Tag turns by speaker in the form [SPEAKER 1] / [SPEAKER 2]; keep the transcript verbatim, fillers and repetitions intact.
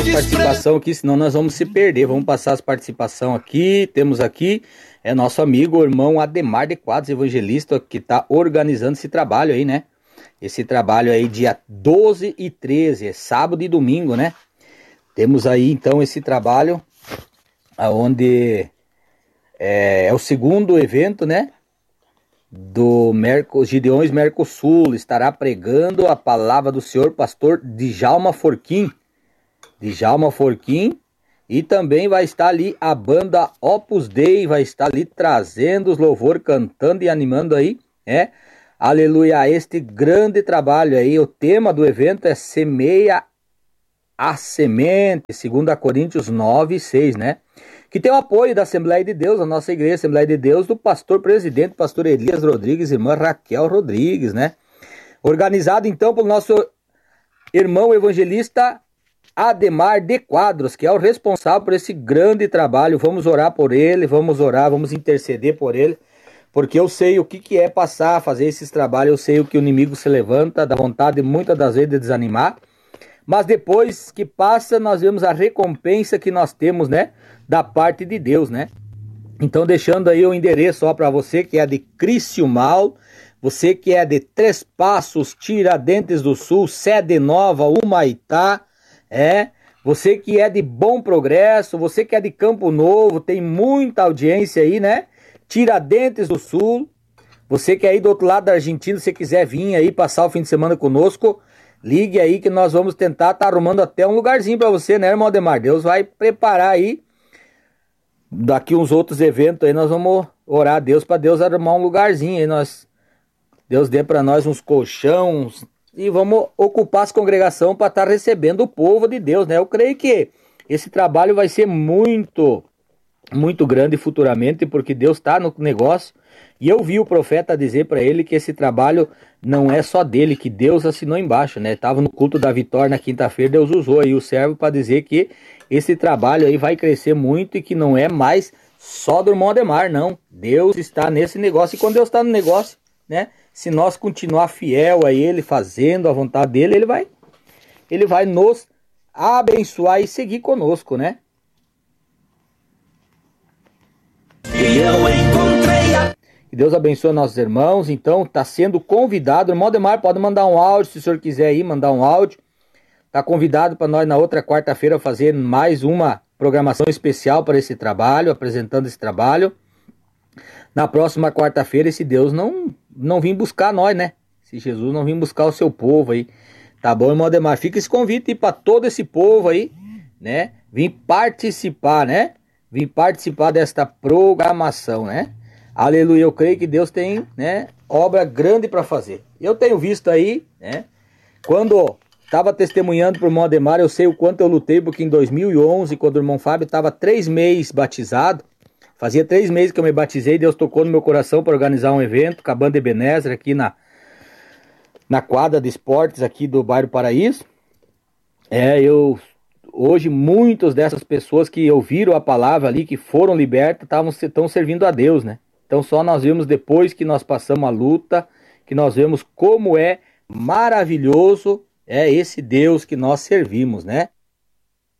[SPEAKER 1] Participação aqui, senão nós vamos se perder. Vamos passar as participações aqui. Temos aqui é nosso amigo, o irmão Ademar de Quadros, evangelista, que está organizando esse trabalho aí, né? Esse trabalho aí dia doze e treze, é sábado e domingo, né? Temos aí então esse trabalho onde é, é o segundo evento, né? Do Merco, Gideões Mercosul. Estará pregando a palavra do Senhor, pastor Djalma Forquim. Djalma Forquim. E também vai estar ali a banda Opus Dei, vai estar ali trazendo os louvor, cantando e animando aí, é? Aleluia, este grande trabalho aí. O tema do evento é Semeia a Semente, segundo Coríntios nove, seis, né? Que tem o apoio da Assembleia de Deus, a nossa igreja Assembleia de Deus, do pastor presidente, pastor Elias Rodrigues, irmã Raquel Rodrigues, né? Organizado então pelo nosso irmão evangelista Ademar de Quadros, que é o responsável por esse grande trabalho. Vamos orar por ele, vamos orar, vamos interceder por ele, porque eu sei o que, que é passar, fazer esses trabalhos, eu sei o que o inimigo se levanta, dá vontade muitas das vezes de desanimar, mas depois que passa, nós vemos a recompensa que nós temos, né, da parte de Deus, né? Então, deixando aí o endereço ó para você que é de Criciúmal, você que é de Três Passos, Tiradentes do Sul, Sede Nova, Humaitá, é, você que é de Bom Progresso, você que é de Campo Novo, tem muita audiência aí, né? Tiradentes do Sul, você que é aí do outro lado da Argentina, se quiser vir aí passar o fim de semana conosco, ligue aí que nós vamos tentar tá arrumando até um lugarzinho para você, né, irmão Ademar? Deus vai preparar aí, daqui uns outros eventos aí, nós vamos orar a Deus para Deus arrumar um lugarzinho aí, nós, Deus dê para nós uns colchões, e vamos ocupar essa congregação para estar tá recebendo o povo de Deus, né? Eu creio que esse trabalho vai ser muito, muito grande futuramente, porque Deus está no negócio. E eu vi o profeta dizer para ele que esse trabalho não é só dele, que Deus assinou embaixo, né? Estava no culto da vitória na quinta-feira, Deus usou aí o servo para dizer que esse trabalho aí vai crescer muito e que não é mais só do irmão Ademar, não. Deus está nesse negócio, e quando Deus está no negócio, né? Se nós continuar fiel a ele, fazendo a vontade dele, ele vai, ele vai nos abençoar e seguir conosco, né? E eu encontrei a... Que Deus abençoe nossos irmãos. Então, está sendo convidado. O irmão Ademar pode mandar um áudio, se o senhor quiser aí, mandar um áudio. Está convidado para nós na outra quarta-feira fazer mais uma programação especial para esse trabalho, apresentando esse trabalho. Na próxima quarta-feira, se Deus não, não vir buscar nós, né? Se Jesus não vir buscar o seu povo aí. Tá bom, irmão Ademar? Fica esse convite para todo esse povo aí, né? Vim participar, né? Vim participar desta programação, né? Aleluia, eu creio que Deus tem, né, obra grande para fazer. Eu tenho visto aí, né? Quando estava testemunhando para o irmão Ademar, eu sei o quanto eu lutei, porque em dois mil e onze, quando o irmão Fábio estava três meses batizado, fazia três meses que eu me batizei, Deus tocou no meu coração para organizar um evento com a banda Ebenezer aqui na, na quadra de esportes aqui do bairro Paraíso. É, eu, hoje muitas dessas pessoas que ouviram a palavra ali, que foram libertas, estão servindo a Deus, né? Então só nós vimos depois que nós passamos a luta, que nós vemos como é maravilhoso é esse Deus que nós servimos, né?